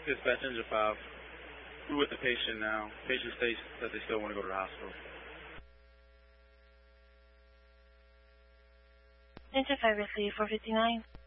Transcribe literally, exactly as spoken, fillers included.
Dispatch Engine five. We're with the patient now. Patient states that they still want to go to the hospital. Engine five, received four fifty-nine.